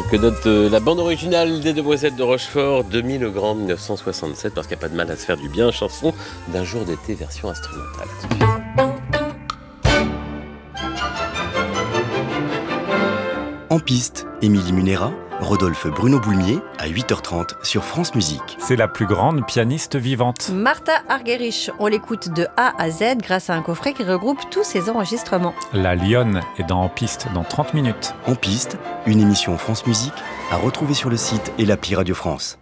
que note la bande originale des Demoiselles de Rochefort, 2000 au Grand 1967, parce qu'il n'y a pas de mal à se faire du bien, chanson d'un jour d'été version instrumentale. En piste, Émilie Munera, Rodolphe Bruno Boulmier, à 8h30 sur France Musique. C'est la plus grande pianiste vivante. Martha Argerich, on l'écoute de A à Z grâce à un coffret qui regroupe tous ses enregistrements. La Lyonne est En piste dans 30 minutes. En piste, une émission France Musique à retrouver sur le site et l'appli Radio France.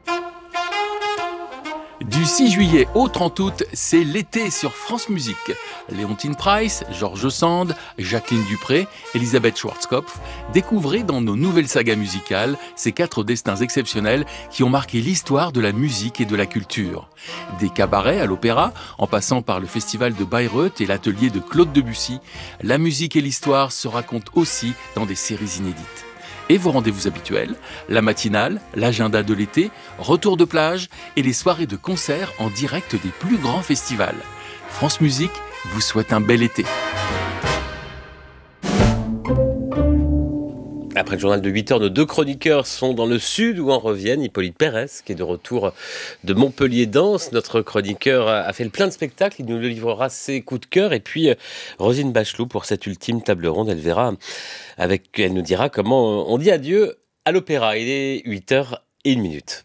Du 6 juillet au 30 août, c'est l'été sur France Musique. Léontine Price, Georges Sand, Jacqueline Dupré, Elisabeth Schwarzkopf, découvrez dans nos nouvelles sagas musicales ces 4 destins exceptionnels qui ont marqué l'histoire de la musique et de la culture. Des cabarets à l'opéra, en passant par le festival de Bayreuth et l'atelier de Claude Debussy, la musique et l'histoire se racontent aussi dans des séries inédites. Et vos rendez-vous habituels, la matinale, l'agenda de l'été, retour de plage et les soirées de concerts en direct des plus grands festivals. France Musique vous souhaite un bel été. Après le journal de 8h, nos 2 chroniqueurs sont dans le sud où en reviennent. Hippolyte Pérez, qui est de retour de Montpellier Danse. Notre chroniqueur a fait le plein de spectacles. Il nous livrera ses coups de cœur. Et puis, Rosine Bachelot, pour cette ultime table ronde, elle nous dira comment on dit adieu à l'opéra. Il est 8h01.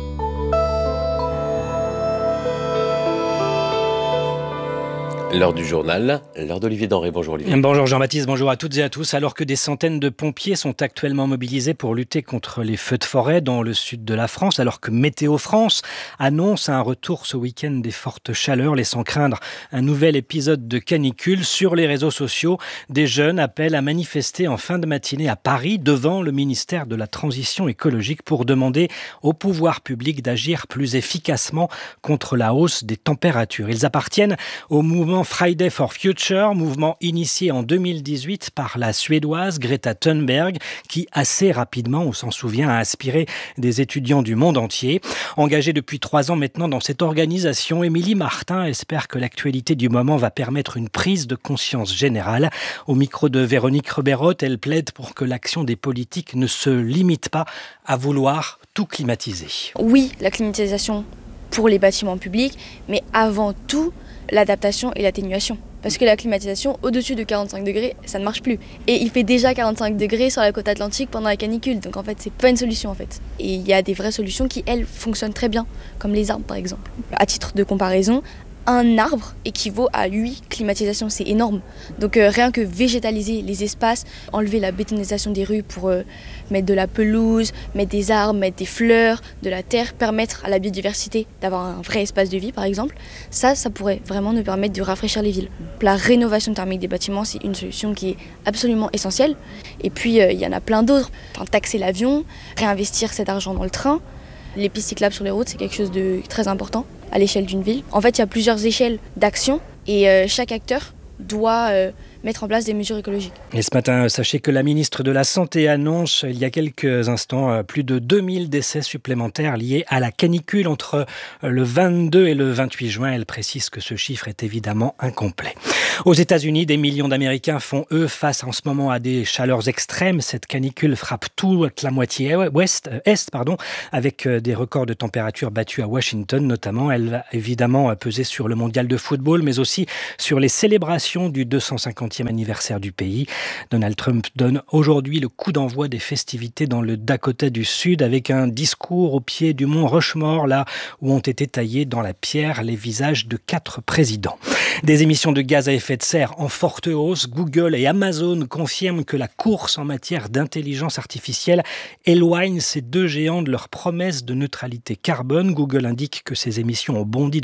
L'heure du journal, l'heure d'Olivier Denré. Bonjour Olivier. Bonjour Jean-Baptiste, bonjour à toutes et à tous. Alors que des centaines de pompiers sont actuellement mobilisés pour lutter contre les feux de forêt dans le sud de la France, alors que Météo France annonce un retour ce week-end des fortes chaleurs, laissant craindre un nouvel épisode de canicule, sur les réseaux sociaux, des jeunes appellent à manifester en fin de matinée à Paris devant le ministère de la Transition écologique pour demander au pouvoir public d'agir plus efficacement contre la hausse des températures. Ils appartiennent au mouvement Friday for Future, mouvement initié en 2018 par la Suédoise Greta Thunberg, qui assez rapidement, on s'en souvient, a inspiré des étudiants du monde entier. Engagée depuis 3 ans maintenant dans cette organisation, Émilie Martin espère que l'actualité du moment va permettre une prise de conscience générale. Au micro de Véronique Reberotte, elle plaide pour que l'action des politiques ne se limite pas à vouloir tout climatiser. Oui, la climatisation pour les bâtiments publics, mais avant tout, l'adaptation et l'atténuation. Parce que la climatisation, au-dessus de 45 degrés, ça ne marche plus. Et il fait déjà 45 degrés sur la côte atlantique pendant la canicule. Donc en fait, c'est pas une solution en fait. Et il y a des vraies solutions qui, elles, fonctionnent très bien. Comme les arbres par exemple. À titre de comparaison, un arbre équivaut à 8 climatisations, c'est énorme. Donc rien que végétaliser les espaces, enlever la bétonisation des rues pour mettre de la pelouse, mettre des arbres, mettre des fleurs, de la terre, permettre à la biodiversité d'avoir un vrai espace de vie par exemple, ça pourrait vraiment nous permettre de rafraîchir les villes. La rénovation thermique des bâtiments, c'est une solution qui est absolument essentielle. Et puis il y en a plein d'autres. Taxer l'avion, réinvestir cet argent dans le train. Les pistes cyclables sur les routes, c'est quelque chose de très important à l'échelle d'une ville. En fait, il y a plusieurs échelles d'action et chaque acteur doit mettre en place des mesures écologiques. Et ce matin, sachez que la ministre de la Santé annonce il y a quelques instants plus de 2000 décès supplémentaires liés à la canicule entre le 22 et le 28 juin. Elle précise que ce chiffre est évidemment incomplet. Aux États-Unis, des millions d'Américains font, eux, face en ce moment à des chaleurs extrêmes. Cette canicule frappe toute la moitié est, avec des records de température battus à Washington notamment. Elle va évidemment peser sur le mondial de football, mais aussi sur les célébrations du 250e anniversaire du pays. Donald Trump donne aujourd'hui le coup d'envoi des festivités dans le Dakota du Sud avec un discours au pied du mont Rushmore, là où ont été taillés dans la pierre les visages de 4 présidents. Des émissions de gaz à effet de serre en forte hausse. Google et Amazon confirment que la course en matière d'intelligence artificielle éloigne ces 2 géants de leur promesse de neutralité carbone. Google indique que ces émissions ont bondi de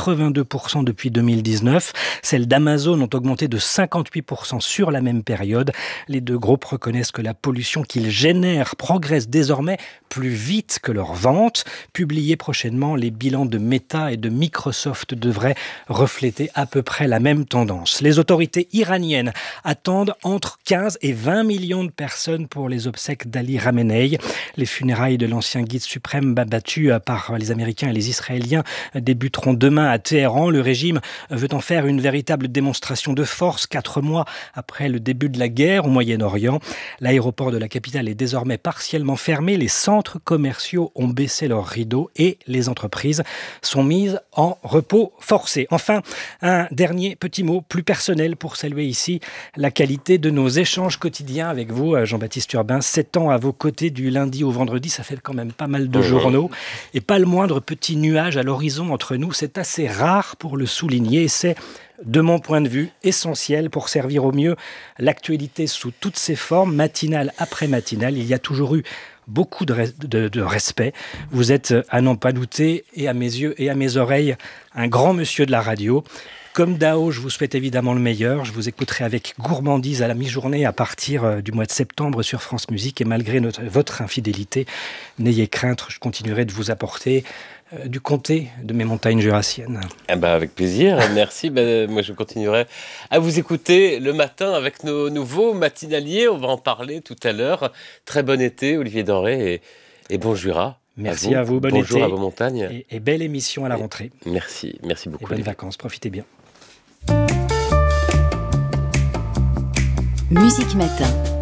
82% depuis 2019. Celles d'Amazon ont augmenté de 58% sur la même période. Les 2 groupes reconnaissent que la pollution qu'ils génèrent progresse désormais plus vite que leurs ventes. Publiés prochainement, les bilans de Meta et de Microsoft devraient refléter à peu près la même tendance. Les autorités iraniennes attendent entre 15 et 20 millions de personnes pour les obsèques d'Ali Khamenei. Les funérailles de l'ancien guide suprême battu par les Américains et les Israéliens débuteront demain à Téhéran. Le régime veut en faire une véritable démonstration de force. 4 mois après le début de la guerre au Moyen-Orient. L'aéroport de la capitale est désormais partiellement fermé. Les centres commerciaux ont baissé leurs rideaux et les entreprises sont mises en repos forcé. Enfin, un dernier petit mot plus personnel pour saluer ici la qualité de nos échanges quotidiens avec vous, Jean-Baptiste Urbain. 7 ans à vos côtés du lundi au vendredi, ça fait quand même pas mal de journaux. Et pas le moindre petit nuage à l'horizon entre nous. C'est assez rare pour le souligner. C'est, de mon point de vue, essentiel pour servir au mieux l'actualité sous toutes ses formes, matinale après matinale. Il y a toujours eu beaucoup de respect. Vous êtes, à n'en pas douter, et à mes yeux et à mes oreilles, un grand monsieur de la radio. Comme Dao, je vous souhaite évidemment le meilleur. Je vous écouterai avec gourmandise à la mi-journée à partir du mois de septembre sur France Musique. Et malgré votre infidélité, n'ayez crainte, je continuerai de vous apporter du comté de mes montagnes jurassiennes. Avec plaisir, merci. Moi, je continuerai à vous écouter le matin avec nos nouveaux matinaliers. On va en parler tout à l'heure. Très bon été, Olivier Denré, et bon Jura. Merci à vous, bon Bonjour été. À vos montagnes. Et belle émission à la rentrée. Merci beaucoup. Et bonnes vacances, profitez bien. Musique Matin.